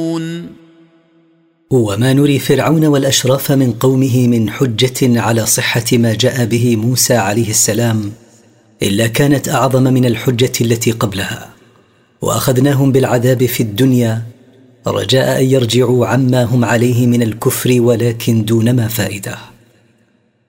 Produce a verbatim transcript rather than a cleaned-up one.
وما نري فرعون والأشراف من قومه من حجة على صحة ما جاء به موسى عليه السلام إلا كانت أعظم من الحجة التي قبلها، وأخذناهم بالعذاب في الدنيا رجاء أن يرجعوا عما هم عليه من الكفر ولكن دون ما فائدة.